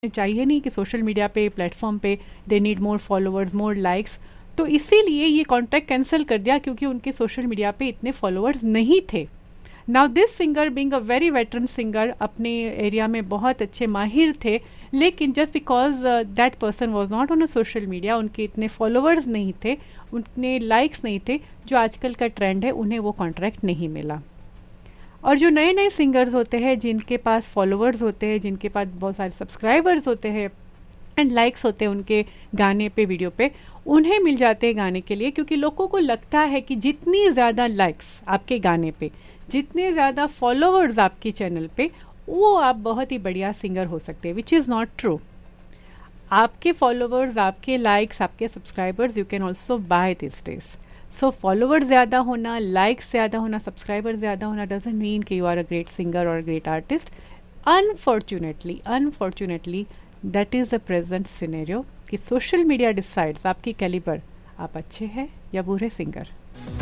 चाहिए नहीं कि सोशल मीडिया पे प्लेटफॉर्म पे they need more followers more likes, तो इसीलिए ये कॉन्ट्रैक्ट कैंसिल कर दिया क्योंकि उनके सोशल मीडिया पे इतने फॉलोअर्स नहीं थे। Now this singer being a very veteran singer, अपने एरिया में बहुत अच्छे माहिर थे, लेकिन just because that person was not on a social media, उनके इतने फॉलोअर्स नहीं थे, उतने लाइक्स नहीं थे, जो आजकल का ट्रेंड है, उन्हें वो कॉन्ट्रैक्ट नहीं मिला। और जो नए नए सिंगर्स होते हैं, जिनके पास फॉलोअर्स होते हैं, जिनके पास बहुत सारे सब्सक्राइबर्स होते हैं एंड लाइक्स होते हैं उनके गाने पे, वीडियो पे, उन्हें मिल जाते हैं गाने के लिए, क्योंकि लोगों को लगता है कि जितनी ज़्यादा लाइक्स आपके गाने पे, जितने ज़्यादा फॉलोअर्स आपके चैनल पे, वो आप बहुत ही बढ़िया सिंगर हो सकते हैं, विच इज़ नॉट ट्रू। आपके फॉलोअर्स, आपके लाइक्स, आपके subscribers you can also by this days. So follower ज़्यादा होना, लाइक्स ज़्यादा होना, सब्सक्राइबर ज़्यादा होना डजंट मीन कि you are a great singer और great artist. Unfortunately that is the present scenario कि सोशल मीडिया डिसाइड्स आपकी कैलिबर, आप अच्छे हैं या बुरे सिंगर।